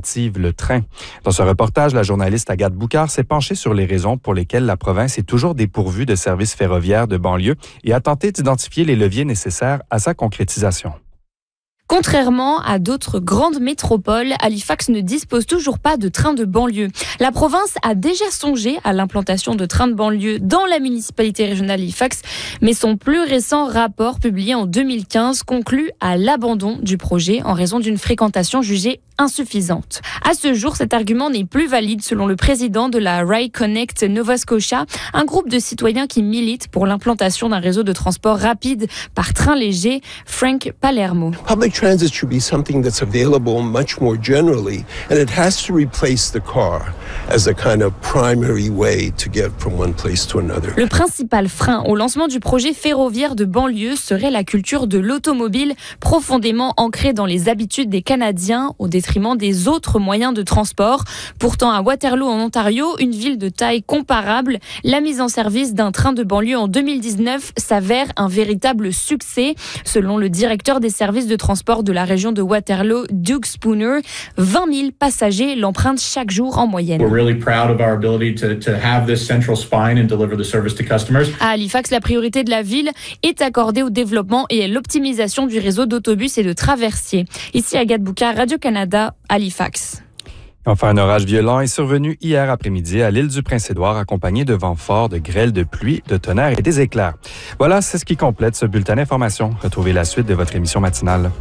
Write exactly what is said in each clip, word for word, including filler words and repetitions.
alternative, le train. Dans ce reportage, la journaliste Agathe Boucard s'est penchée sur les raisons pour lesquelles la province est toujours dépourvue de services ferroviaires de banlieue et a tenté d'identifier les leviers nécessaires à sa concrétisation. Contrairement à d'autres grandes métropoles, Halifax ne dispose toujours pas de trains de banlieue. La province a déjà songé à l'implantation de trains de banlieue dans la municipalité régionale d'Halifax, mais son plus récent rapport publié en deux mille quinze conclut à l'abandon du projet en raison d'une fréquentation jugée insuffisante. À ce jour, cet argument n'est plus valide selon le président de la Rail Connect Nova Scotia, un groupe de citoyens qui militent pour l'implantation d'un réseau de transport rapide par train léger, Frank Palermo. Public transit should be something that's available much more generally, and it has to replace the car as a kind of primary way to get from one place to another. Le principal frein au lancement du projet ferroviaire de banlieue serait la culture de l'automobile, profondément ancrée dans les habitudes des Canadiens au détriment des autres moyens de transport. Pourtant, à Waterloo, en Ontario, une ville de taille comparable, la mise en service d'un train de banlieue en deux mille dix-neuf s'avère un véritable succès. Selon le directeur des services de transport de la région de Waterloo, Doug Spooner, vingt mille passagers l'empruntent chaque jour en moyenne. We're really proud of our ability to, to have this central spine and deliver the service to customers. À Halifax, la priorité de la ville est accordée au développement et à l'optimisation du réseau d'autobus et de traversiers. Ici, Agathe Boucard, Radio-Canada, Halifax. Enfin, un orage violent est survenu hier après-midi à l'île du Prince-Édouard, accompagné de vents forts, de grêles, de pluie, de tonnerre et des éclairs. Voilà, c'est ce qui complète ce bulletin d'information. Retrouvez la suite de votre émission matinale.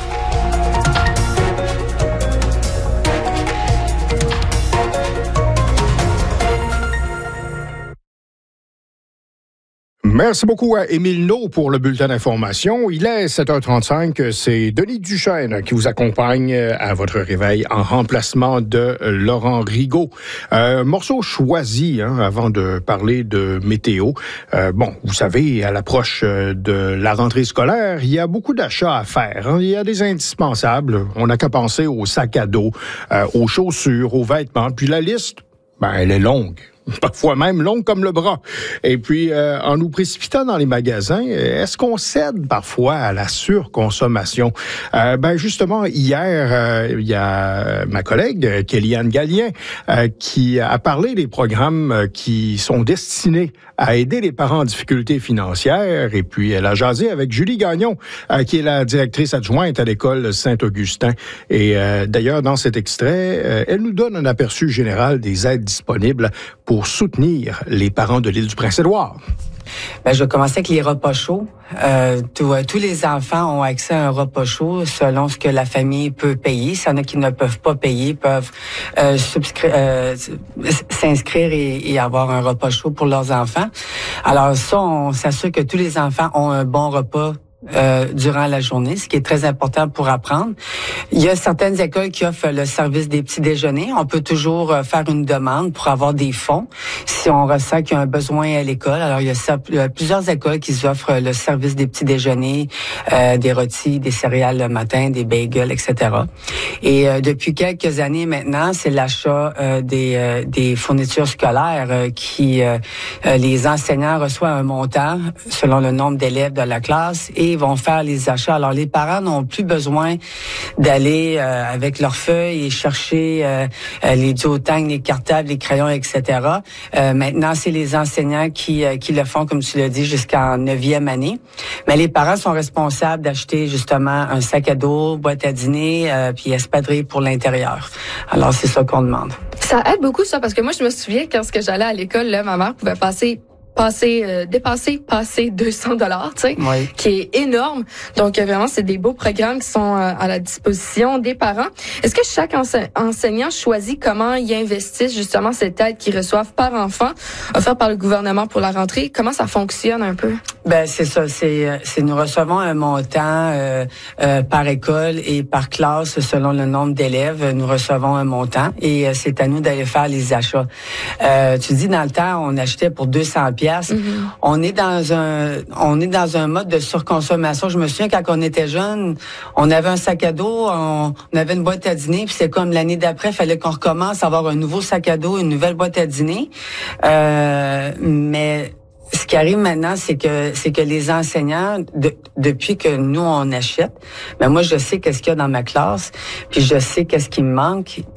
Merci beaucoup à Émile Naud pour le bulletin d'information. Il est sept heures trente-cinq. C'est Denis Duchesne qui vous accompagne à votre réveil en remplacement de Laurent Rigaud. Euh, morceau choisi hein, avant de parler de météo. Euh, bon, vous savez, à l'approche de la rentrée scolaire, il y a beaucoup d'achats à faire. Hein. Il y a des indispensables. On n'a qu'à penser aux sacs à dos, euh, aux chaussures, aux vêtements. Puis la liste, ben, elle est longue. Parfois même longue comme le bras. Et puis, euh, en nous précipitant dans les magasins, est-ce qu'on cède parfois à la surconsommation? Euh, ben justement, hier, euh, il y a ma collègue, Kellyanne Gallien, euh, qui a parlé des programmes qui sont destinés à aider les parents en difficulté financière. Et puis, elle a jasé avec Julie Gagnon, euh, qui est la directrice adjointe à l'école Saint-Augustin. Et euh, d'ailleurs, dans cet extrait, euh, elle nous donne un aperçu général des aides disponibles pour soutenir les parents de l'île du Prince-Édouard. Ben, je vais commencer avec les repas chauds. Euh, tous, euh, tous les enfants ont accès à un repas chaud selon ce que la famille peut payer. S'il y en a qui ne peuvent pas payer, peuvent euh, subscri- euh, s'inscrire et, et avoir un repas chaud pour leurs enfants. Alors ça, on s'assure que tous les enfants ont un bon repas Euh, durant la journée, ce qui est très important pour apprendre. Il y a certaines écoles qui offrent le service des petits déjeuners. On peut toujours euh, faire une demande pour avoir des fonds si on ressent qu'il y a un besoin à l'école. Alors, il y a, il y a plusieurs écoles qui offrent le service des petits déjeuners, euh, des rôtis, des céréales le matin, des bagels, et cetera. Et euh, depuis quelques années maintenant, c'est l'achat euh, des, euh, des fournitures scolaires euh, qui, euh, euh, les enseignants reçoivent un montant selon le nombre d'élèves de la classe et vont faire les achats. Alors, les parents n'ont plus besoin d'aller euh, avec leurs feuilles et chercher euh, euh, les duotangs, les cartables, les crayons, et cetera. Euh, maintenant, c'est les enseignants qui, euh, qui le font, comme tu l'as dit, jusqu'en neuvième année. Mais les parents sont responsables d'acheter justement un sac à dos, boîte à dîner, euh, puis espadrille pour l'intérieur. Alors, c'est ça qu'on demande. Ça aide beaucoup, ça, parce que moi, je me souviens, quand j'allais à l'école, là, ma mère pouvait passer passer, euh, dépasser, passer deux cents dollars, tu sais, oui. qui est énorme. Donc, euh, vraiment, c'est des beaux programmes qui sont euh, à la disposition des parents. Est-ce que chaque ense- enseignant choisit comment il investit justement cette aide qu'ils reçoivent par enfant, offerte par le gouvernement pour la rentrée? Comment ça fonctionne un peu? Ben c'est ça, c'est, c'est nous recevons un montant euh, euh, par école et par classe selon le nombre d'élèves. Nous recevons un montant et euh, c'est à nous d'aller faire les achats. Euh, tu dis dans le temps, on achetait pour deux cents piastres. Mm-hmm. On est dans un, on est dans un mode de surconsommation. Je me souviens quand on était jeune, on avait un sac à dos, on, on avait une boîte à dîner, puis c'est comme l'année d'après, il fallait qu'on recommence à avoir un nouveau sac à dos, une nouvelle boîte à dîner. Euh, mais ce qui arrive maintenant, c'est que c'est que les enseignants, de, depuis que nous on achète, ben moi je sais qu'est-ce qu'il y a dans ma classe, puis je sais qu'est-ce qui me manque,